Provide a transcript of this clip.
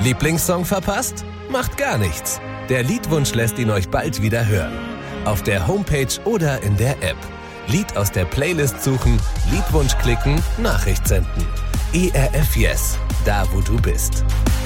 Lieblingssong verpasst? Macht gar nichts. Der Liedwunsch lässt ihn euch bald wieder hören. Auf der Homepage oder in der App. Lied aus der Playlist suchen, Liedwunsch klicken, Nachricht senden. ERF Yes, da wo du bist.